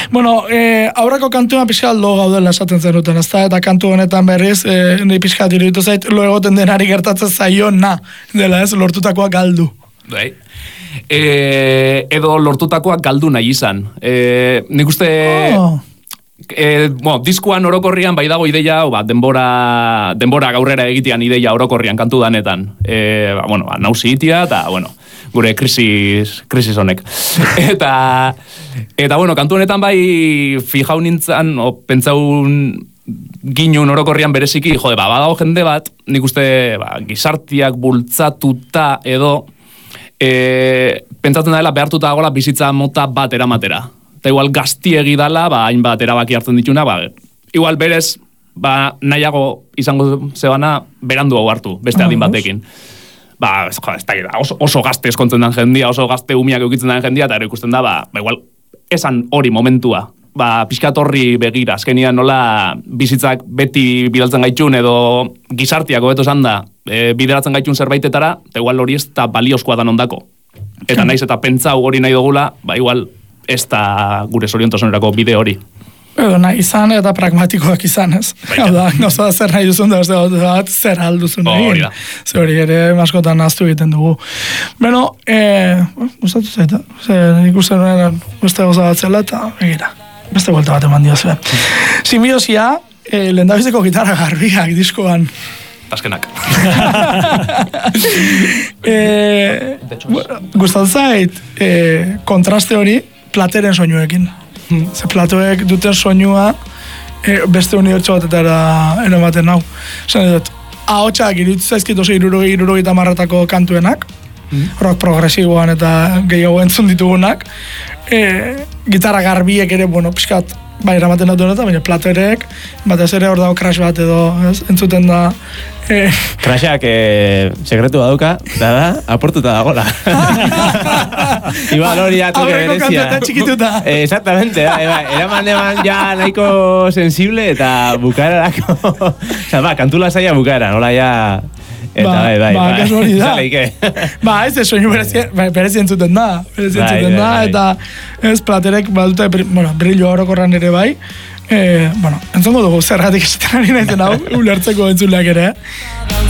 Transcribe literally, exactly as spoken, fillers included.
Bueno, eh, aurreko kantua pixka lo gaudela esaten zenuten, ezta? Eta kantu honetan berriz, eh, ni pixka iruditu zait, lo egoten denari gertatzen zaio na, dela ez, lortutakoa galdu. Bai. E, edo lortutakoak galdu nahi izan. E, nik uste... Oh. E, bueno, diskuan orokorrian bai dago ideia, ba, denbora, denbora gaurrera egitean ideia orokorrian kantu danetan. E, ba, bueno, ba, nausi itia, eta, bueno, gure krisis, krisis honek. eta, eta, bueno, kantu honetan bai fijau nintzen, o pentsaun ginun orokorrian bereziki, jode, ba, badago jende bat, nik uste, ba, gizartiak bultzatuta edo, e, pentsatzen dela behartuta dagoela bizitza mota bat eramatera. Eta igual gaztiegi dala, ba, hainbat erabaki hartzen dituna, ba, igual berez, ba, nahiago izango zebana berandu hau hartu, beste adin batekin. Ba, ez, ez da, oso, oso gazte eskontzen den jendia, oso gazte umiak eukitzen den jendia, eta ero ikusten da, ba, ba, igual, esan hori momentua. Ba, pixkat horri begira, azkenian nola bizitzak beti bidaltzen gaitxun, edo gizartiak hobeto esan da, e, bideratzen gaitxun zerbaitetara, eta igual hori ez da baliozkoa dan ondako. Eta naiz eta pentsau hori nahi dugula, ba, igual, ez da gure zoriontasunarako bide hori. Edo nahi izan eta pragmatikoak izan, ez? Hau da, gauza zer nahi duzun da, bat zer alduzun egin. Hori da. Zer hori ere maskotan naztu egiten dugu. Beno, eh, gustatu zaita, ikusten nuen beste gauza bat zela eta egira, beste vuelta bat eman diozue. Simbiosia, eh, lehendabizeko gitarra garbiak diskoan. Azkenak. eh, gustatu zait, eh, kontraste hori, plateren soinuekin. Ze platoek duten soinua e, beste unibertso batetara eramaten hau. Zene dut, ahotsak iruditzen zaizkit oso irurogei, irurogei tamarratako kantuenak, mm. rock progresiboan eta gehiago entzun ditugunak, e, gitarra garbiek ere, bueno, pixkat, bai, eramaten dut honetan, baina platerek, batez ere hor dago crash bat edo, ez, entzuten da. Eh. Crashak eh, sekretu baduka, da da, aportuta dagoela. Iba hori atoke berezia. Aurreko kantuetan txikituta. Eh, exactamente, da, eba, eraman eman ja nahiko sensible eta bukaerarako. Osa, ba, kantula zaila bukaera, nola ja... Eta, ba, bai, bai, ba, bai. kasu hori da. Zaleike. Ba, ez ez soinu berezi entzuten da. Berezi entzuten da, eta ez platerek badute, bueno, brillo orokorran ere bai. Eh, bueno, entzongo dugu zergatik esaten ari naizen hau, ulertzeko entzuleak ere.